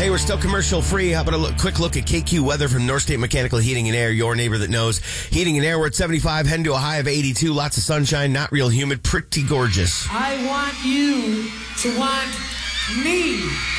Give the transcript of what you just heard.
Hey, we're still commercial free. How about a quick look at KQ weather from North State Mechanical Heating and Air, your neighbor that knows. Heating and air, we're at 75, heading to a high of 82. Lots of sunshine, not real humid, pretty gorgeous. I want you to want me.